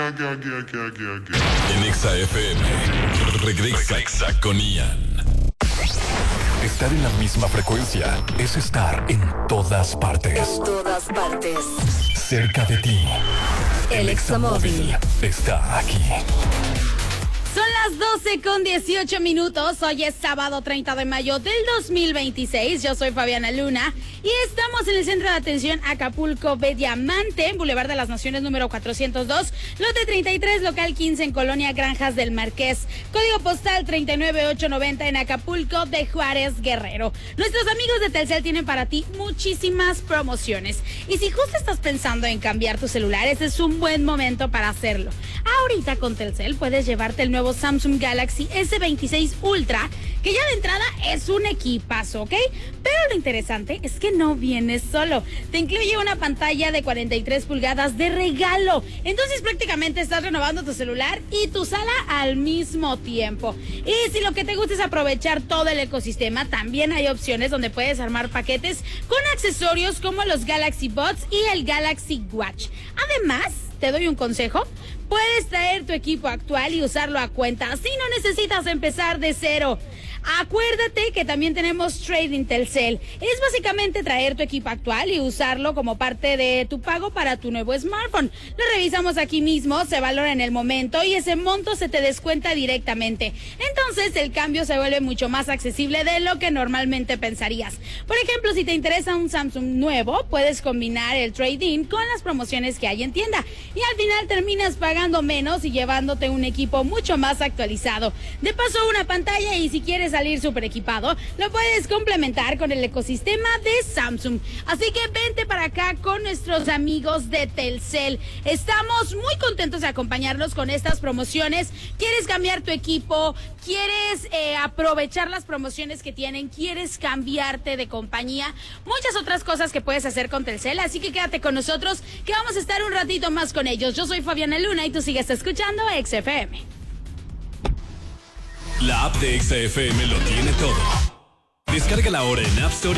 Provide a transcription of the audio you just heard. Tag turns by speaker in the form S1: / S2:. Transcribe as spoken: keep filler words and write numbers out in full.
S1: aquí, aquí, aquí, aquí, aquí.
S2: En Exa F M, regresa, regresa con Ian. Estar en la misma frecuencia es estar en todas partes.
S3: En todas partes.
S2: Cerca de ti.
S3: El Examóvil
S2: está aquí.
S4: Son las doce con dieciocho minutos. Hoy es sábado treinta de mayo del dos mil veintiséis. Yo soy Fabiana Luna y estamos en el centro de atención Acapulco B Diamante, Boulevard de las Naciones número cuatrocientos dos, lote treinta y tres, local quince en Colonia Granjas del Marqués. Código postal treinta y nueve ocho noventa en Acapulco de Juárez, Guerrero. Nuestros amigos de Telcel tienen para ti muchísimas promociones. Y si justo estás pensando en cambiar tu celular, este es un buen momento para hacerlo. Ahorita con Telcel puedes llevarte el nuevo Samsung Galaxy ese veintiséis Ultra, que ya de entrada es un equipazo, ¿ok? Pero lo interesante es que no viene solo. Te incluye una pantalla de cuarenta y tres pulgadas de regalo. Entonces prácticamente estás renovando tu celular y tu sala al mismo tiempo. Y si lo que te gusta es aprovechar todo el ecosistema, también hay opciones donde puedes armar paquetes con accesorios como los Galaxy Buds y el Galaxy Watch. Además, te doy un consejo. Puedes traer tu equipo actual y usarlo a cuenta, así no necesitas empezar de cero. Acuérdate que también tenemos Trading Telcel. Es básicamente traer tu equipo actual y usarlo como parte de tu pago para tu nuevo smartphone. Lo revisamos aquí mismo, se valora en el momento y ese monto se te descuenta directamente. Entonces el cambio se vuelve mucho más accesible de lo que normalmente pensarías. Por ejemplo, si te interesa un Samsung nuevo, puedes combinar el trading con las promociones que hay en tienda. Y al final terminas pagando menos y llevándote un equipo mucho más actualizado. De paso, una pantalla, y si quieres salir súper equipado, lo puedes complementar con el ecosistema de Samsung. Así que vente para acá con nuestros amigos de Telcel. Estamos muy contentos de acompañarlos con estas promociones. ¿Quieres cambiar tu equipo? ¿Quieres eh, aprovechar las promociones que tienen? ¿Quieres cambiarte de compañía? Muchas otras cosas que puedes hacer con Telcel, así que quédate con nosotros que vamos a estar un ratito más con ellos. Yo soy Fabiana Luna y tú sigues escuchando Exa F M.
S2: La app de Exa F M lo tiene todo. Descárgala ahora en App Store